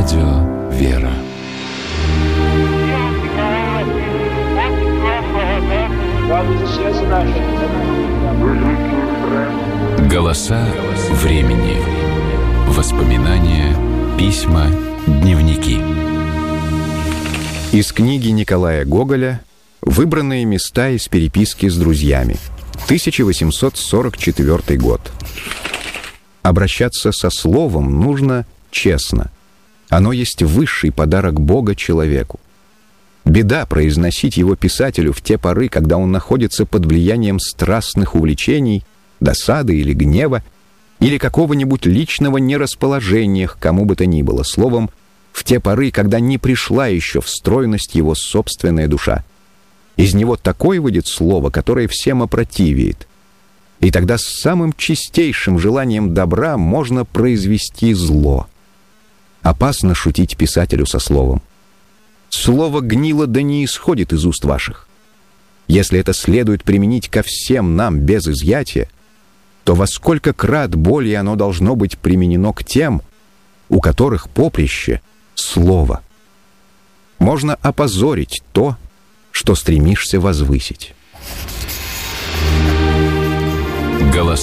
Радио «Вера». Голоса времени. Воспоминания, письма, дневники. Из книги Николая Гоголя «Выбранные места из переписки с друзьями». 1844 год. Обращаться со словом нужно честно. Оно есть высший подарок Бога человеку. Беда произносить его писателю в те поры, когда он находится под влиянием страстных увлечений, досады или гнева, или какого-нибудь личного нерасположения к кому бы то ни было, словом, в те поры, когда не пришла еще в стройность его собственная душа. Из него такое выйдет слово, которое всем опротивеет. И тогда с самым чистейшим желанием добра можно произвести зло. Опасно шутить писателю со словом. Слово гнило да не исходит из уст ваших. Если это следует применить ко всем нам без изъятия, то во сколько крат более оно должно быть применено к тем, у которых поприще — слово. Можно опозорить то, что стремишься возвысить. Голоса